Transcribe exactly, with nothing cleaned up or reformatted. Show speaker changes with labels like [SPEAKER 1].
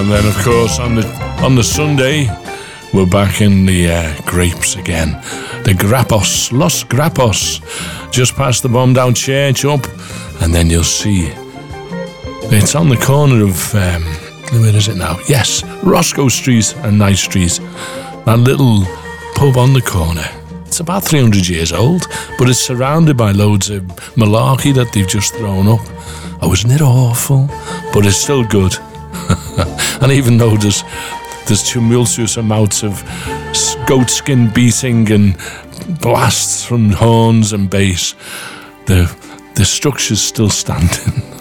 [SPEAKER 1] And then, of course, on the on the Sunday, we're back in the uh, grapes again. The Grappos, Los Grappos, just past the Bomb-Down Church up, and then you'll see it's on the corner of, um, where is it now? Yes, Roscoe Street and Night Street. That little pub on the corner. It's about three hundred years old, but it's surrounded by loads of malarkey that they've just thrown up. Oh, isn't it awful? But it's still good. And even though there's there's tumultuous amounts of goat skin beating and blasts from horns and bass, the the structure's still standing.